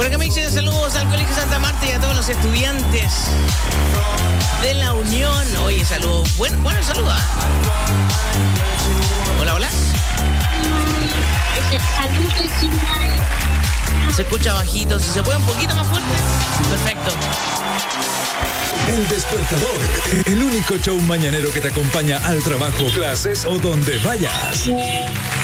Por acá me dicen saludos al Colegio Santa Marta y a todos los estudiantes de la Unión. Oye, saludos. Bueno, saluda. Hola, hola. Se escucha bajito, si se puede un poquito más fuerte. Perfecto. El Despertador, el único show mañanero que te acompaña al trabajo, clases o donde vayas.